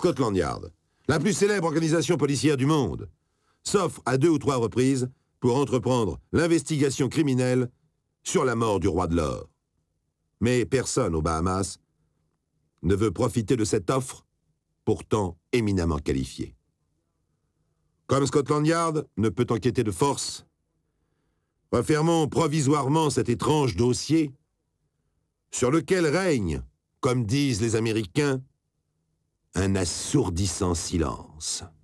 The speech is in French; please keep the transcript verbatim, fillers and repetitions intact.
Scotland Yard, la plus célèbre organisation policière du monde, s'offre à deux ou trois reprises pour entreprendre l'investigation criminelle sur la mort du roi de l'or. Mais personne aux Bahamas ne veut profiter de cette offre, pourtant éminemment qualifiée. Comme Scotland Yard ne peut enquêter de force, refermons provisoirement cet étrange dossier sur lequel règne, comme disent les Américains, un assourdissant silence.